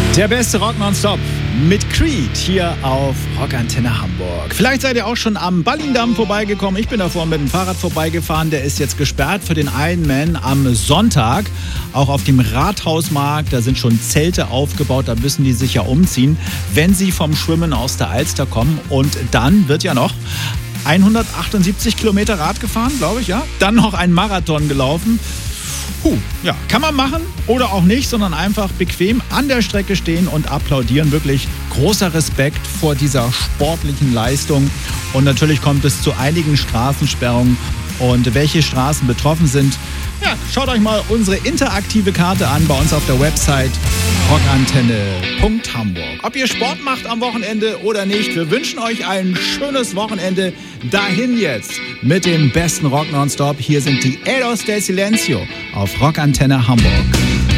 Der beste Rock nonstop mit Creed hier auf Rockantenne Hamburg. Vielleicht seid ihr auch schon am Ballindamm vorbeigekommen. Ich bin davor mit dem Fahrrad vorbeigefahren. Der ist jetzt gesperrt für den Ironman am Sonntag. Auch auf dem Rathausmarkt, da sind schon Zelte aufgebaut. Da müssen die sich ja umziehen, wenn sie vom Schwimmen aus der Alster kommen. Und dann wird ja noch 178 Kilometer Rad gefahren, glaube ich, ja. Dann noch ein Marathon gelaufen. Ja, kann man machen oder auch nicht, sondern einfach bequem an der Strecke stehen und applaudieren. Wirklich großer Respekt vor dieser sportlichen Leistung. Und natürlich kommt es zu einigen Straßensperrungen. Und welche Straßen betroffen sind, ja, schaut euch mal unsere interaktive Karte an bei uns auf der Website rockantenne.hamburg. Ob ihr Sport macht am Wochenende oder nicht, wir wünschen euch ein schönes Wochenende. Dahin jetzt mit dem besten Rock nonstop. Hier sind die Eros del Silencio auf Rockantenne Hamburg.